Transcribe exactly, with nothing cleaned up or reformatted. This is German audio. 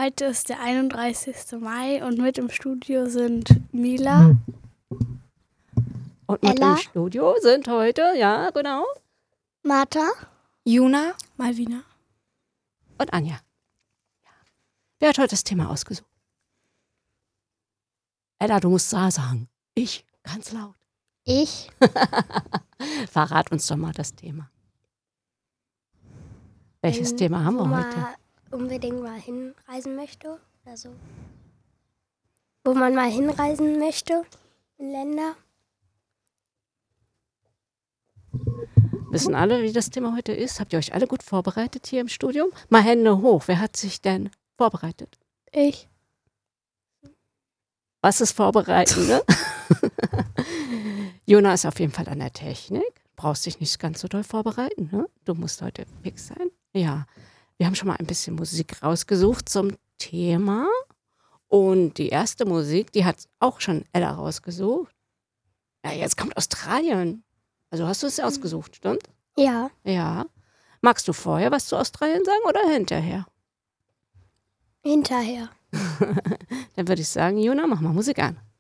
Heute ist der einunddreißigste Mai und mit im Studio sind Mila. Und mit Ella. im Studio sind heute, ja, genau. Martha. Juna. Malvina. Und Anja. Ja. Wer hat heute das Thema ausgesucht? Ella, du musst da sagen. Ich, ganz laut. Ich. Verrat uns doch mal das Thema. Welches Ähm, Thema haben wo wir man heute? unbedingt mal hinreisen möchte oder so. Wo man mal hinreisen möchte in Länder. Wissen alle, wie das Thema heute ist? Habt ihr euch alle gut vorbereitet hier im Studium? Mal Hände hoch. Wer hat sich denn vorbereitet? Ich. Was ist vorbereiten, ne? Jona ist auf jeden Fall an der Technik. Brauchst dich nicht ganz so doll vorbereiten, ne? Du musst heute fix sein. Ja, wir haben schon mal ein bisschen Musik rausgesucht zum Thema. Und die erste Musik, die hat auch schon Ella rausgesucht. Ja, jetzt kommt Australien. Also hast du es ausgesucht, stimmt? Ja. Ja. Magst du vorher was zu Australien sagen oder hinterher? Hinterher. Dann würde ich sagen, Jona, mach mal Musik an.